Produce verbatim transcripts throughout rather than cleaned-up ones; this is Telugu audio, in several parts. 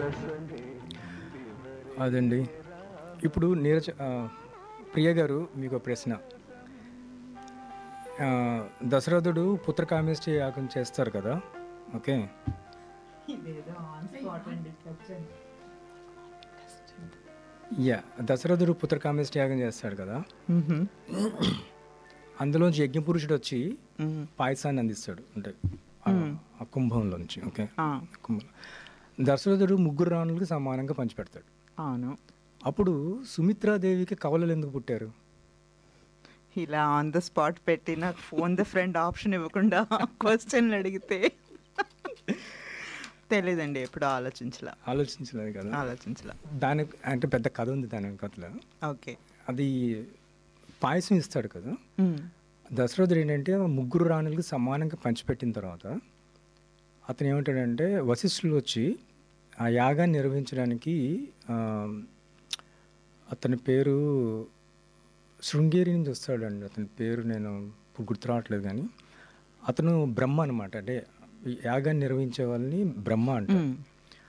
అదండి. ఇప్పుడు నీరజ ఆహ్, ప్రియ గారు మీకో ప్రశ్న. ఆహ్, దశరథుడు పుత్రకామేష్టి యాగం చేస్తారు కదా! ఓకే. ఇదేదో ఆన్ స్పాట్ అండి వచ్చండి. యాహ్! దశరథుడు పుత్రకామేష్టి యాగం చేస్తాడు కదా! హుహు. అందులోంచి యజ్ఞపురుషుడొచ్చి హ్మ్. పాయసాన్ని అందిస్తాడు. అంటే ఆ హ్మ్. ఆ కుంభంలోంచి. ఓకే. ఆ! కుంభం. దశరథుడు ముగ్గురు రాణులకి సమానంగా పంచిపెడతాడు. అవును. అప్పుడు సుమిత్రాదేవికి కవలలు ఎందుకు పుట్టారు? ఇలా ఆన్ ద స్పాట్ పెట్టి నాకు ఫోన్ ద ఫ్రెండ్ ఆప్షన్ ఇవ్వకుండా క్వశ్చన్లు అడిగితే తెలీదండి. ఎప్పుడు ఆలోచించలా. ఆలోచించలేదు కదా! ఆలోచించలా. దానికి అంటే పెద్ద కథ ఉంది దాని వెనకాతల. ఓకే. అది పాయసం ఇస్తాడు కదా! హ్మ్. దశరథుడు ఏంటంటే ముగ్గురు రాణులకి సమానంగా పంచిపెట్టిన తర్వాత అతను ఏమంటాడంటే వశిష్ఠులు వచ్చి ఆ యాగాన్ని నిర్వహించడానికి ఆ, అతని పేరు శృంగేరి నుంచి వస్తాడండి. అతని పేరు నేను ఇప్పుడు గుర్తు రావట్లేదు కానీ అతను బ్రహ్మ అనమాట. అంటే ఈ యాగాన్ని నిర్వహించే వాళ్ళని బ్రహ్మ అంటారు. హ్మ్.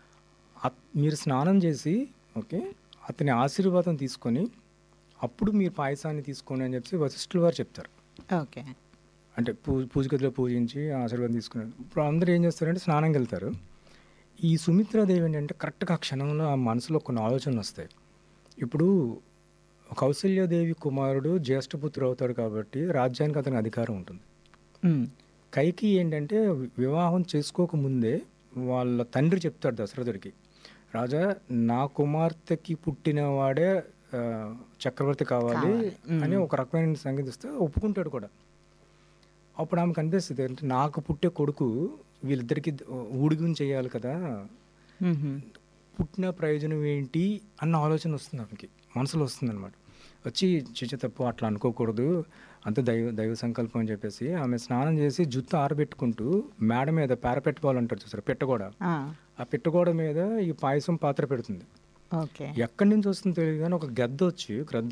అత్- మీరు స్నానం చేసి ఓకే అతని ఆశీర్వాదం తీసుకొని అప్పుడు మీరు పాయసాన్ని తీసుకోండి అని చెప్పి వశిష్ఠుల వారు చెప్తారు. ఓకే. అంటే పూ పూజ గదిలో పూజించి ఆశీర్వాదం తీసుకున్నారు. ఇప్పుడు అందరూ ఏం చేస్తారంటే స్నానంకి వెళ్తారు. ఈ సుమిత్రాదేవి ఏంటంటే కరెక్ట్గా ఆ క్షణంలో ఆ మనసులో కొన్ని ఆలోచనలు వస్తాయి. ఇప్పుడు కౌసల్యాదేవి కుమారుడు జ్యేష్ఠపుత్రుడు అవుతాడు కాబట్టి రాజ్యానికి అతనికి అధికారం ఉంటుంది. హ్మ్. కైకి ఏంటంటే వి- వివాహం చేసుకోకముందే వాళ్ళ తండ్రి చెప్తాడు దశరథుడికి, రాజా నా కుమార్తెకి పుట్టినవాడే ఆ, చక్రవర్తి కావాలి కావాలి. మ్మ్. అని ఒక రకమైన సంగతి ఇస్తే ఒప్పుకుంటాడు కూడా. అప్పుడు ఆమెకు అనిపిస్తుంది అంటే నాకు పుట్టే కొడుకు వీళ్ళిద్దరికి ఊడిగం చేయాలి కదా, హుహు. పుట్టిన ప్రయోజనం ఏంటి అన్న ఆలోచన వస్తుంది ఆమెకి, మనసులో వస్తుంది అనమాట. వచ్చి చిచి తప్పు అట్లా అనుకోకూడదు, అంత దైవ దైవ సంకల్పం అని చెప్పేసి ఆమె స్నానం చేసి జుత్తు ఆరబెట్టుకుంటూ మేడ మీద పారపెట్టుకోవాలి అంటారు చూసారు, పెట్టగోడ, ఆ! ఆ పెట్టగోడ మీద ఈ పాయసం పాత్ర పెడుతుంది. ఓకే. ఎక్కడి నుంచి వస్తుందో తెలియదు కానీ ఒక గద్ద వచ్చి గ్రద్ద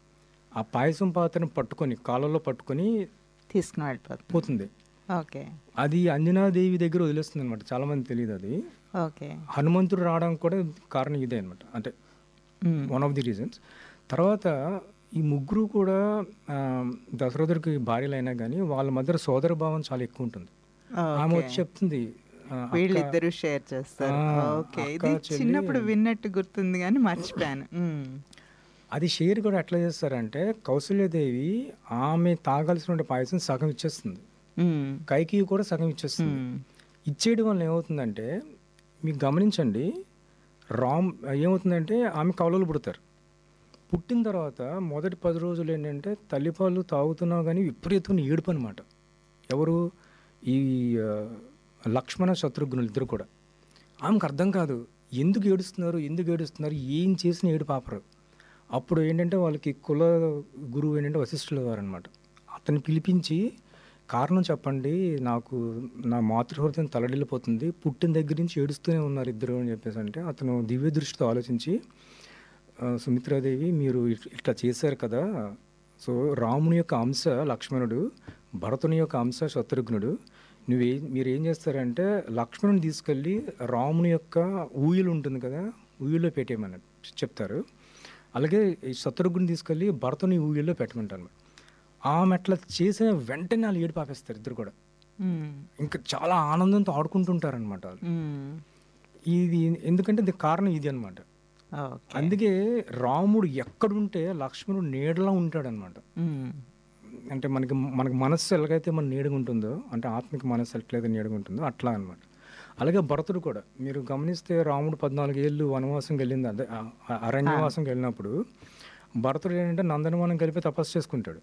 ఆ పాయసం పాత్రను పట్టుకొని కాళ్ళలో పట్టుకొని తీసుకుని వెళ్ళిపోతుంది. పోతుంది. ఓకే. అది అంజనాదేవి దగ్గర వదిలేస్తుంది అనమాట. చాలామంది తెలియదు అది. ఓకే. హనుమంతుడు రావడానికి కూడా కారణం ఇదే అనమాట. అంటే హ్మ్. One of the reasons. తర్వాత ఈ ముగ్గురు కూడా ఆ, దశరథుడికి భార్యలు అయినా కానీ వాళ్ళ మధ్య సోదర భావం చాలా ఎక్కువ ఉంటుంది. ఆమె ఓకే. వచ్చి చెప్తుంది ఆ, అక్క, వీళ్ళిద్దరూ షేర్ చేస్తారు. ఆ, ఓకే. అక్క, ఇది చెల్లి. చిన్నప్పుడు విన్నట్టు గుర్తుంది కానీ మర్చిపోయాను. హ్మ్. అది షేర్ కూడా ఎట్లా చేస్తారంటే కౌసల్యదేవి ఆమె తాగాల్సిన పాయసం సగం ఇచ్చేస్తుంది, హ్మ్. కైకి కూడా సగం ఇచ్చేస్తుంది. హ్మ్. ఇచ్చేయడం వల్ల ఏమవుతుందంటే మీకు గమనించండి, రామ్ ఏమవుతుందంటే ఆమె కవలలు పుడతారు. పుట్టిన తర్వాత మొదటి పది రోజులు ఏంటంటే తల్లిపాలు తాగుతున్నావు కానీ విపరీతమైన ఏడుపు అనమాట. ఎవరు ఈ ఆ, లక్ష్మణ శత్రుఘ్నులు ఇద్దరు కూడా. ఆమెకు అర్థం కాదు ఎందుకు ఏడుస్తున్నారు ఎందుకు ఏడుస్తున్నారు ఏం చేసిన ఏడు పాపరు. అప్పుడు ఏంటంటే వాళ్ళకి కుల గురువు ఏంటంటే వశిష్ఠుల వారు అనమాట. అతన్ని పిలిపించి కారణం చెప్పండి, నాకు నా మాతృహృదయం తలడిల్లిపోతుంది, పుట్టిన దగ్గర నుంచి ఏడుస్తూనే ఉన్నారు ఇద్దరు అని చెప్పేసి అంటే అతను దివ్య దృష్టితో ఆలోచించి "ఆ, సుమిత్రాదేవి మీరు ఇట్- ఇట్లా చేశారు కదా, సో రాముని యొక్క అంశ లక్ష్మణుడు, భరతుని యొక్క అంశ శత్రుఘ్నుడు, నువ్వే మీరు ఏం చేస్తారంటే లక్ష్మణుని తీసుకెళ్ళి రాముని యొక్క ఊయలు ఉంటుంది కదా ఊయల్లో పెట్టేయమని చెప్తారు. అలాగే ఈ శత్రుఘ్ని తీసుకెళ్ళి భరతుని ఊయల్లో పెట్టమంటారు. ఆమె అట్లా చేసిన వెంటనే వాళ్ళు ఏడు పాపేస్తారు ఇద్దరు కూడా. హ్మ్. ఇంకా చాలా ఆనందంతో ఆడుకుంటుంటారనమాట వాళ్ళు. హ్మ్. ఇది ఎందుకంటే దీనికి కారణం ఇది అనమాట. ఓకే. అందుకే రాముడు ఎక్కడుంటే లక్ష్మణుడు నీడలా ఉంటాడనమాట. హ్మ్. అంటే మనకి మనకి మనస్సు ఎలాగైతే మన నీడగా ఉంటుందో, అంటే ఆత్మిక మనస్సు ఎట్లయితే నీడగా ఉంటుందో అట్లా అనమాట. అలాగే భరతుడు కూడా మీరు గమనిస్తే రాముడు పద్నాలుగు ఏళ్ళు వనవాసంకి వెళ్ళింది, అదే ఆ- ఆ అరణ్యవాసంకి వెళ్ళినప్పుడు భరతుడు ఏంటంటే నందనవనం కలిపి తపస్సు చేసుకుంటాడు.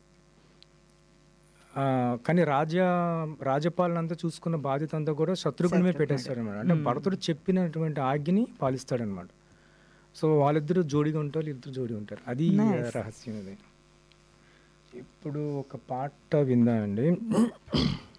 ఆ, కానీ రాజ్య రాజ్యపాలన అంతా చూసుకున్న బాధ్యత అంతా కూడా శత్రుఘ్ని మీద పెట్టేస్తాడనమాట. అంటే భరతుడు చెప్పినటువంటి ఆజ్ఞని పాలిస్తాడనమాట. సో వాళ్ళిద్దరూ జోడిగా ఉంటారు, ఇద్దరు జోడి ఉంటారు. అది Nice. రహస్యం అది. ఇప్పుడు ఒక పాట విందామండి.